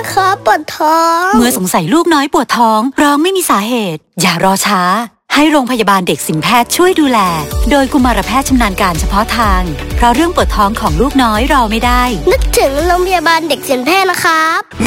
ครับปวดท้องเมื่อสงสัยลูกน้อยปวดท้องร้องไม่มีสาเหตุอย่ารอช้าให้โรงพยาบาลเด็กสินแพทย์ช่วยดูแลโดยกุมารแพทย์ชำนาญการเฉพาะทางเพราะเรื่องปวดท้องของลูกน้อยรอไม่ได้นึกถึงโรงพยาบาลเด็กสินแพทย์นะครับ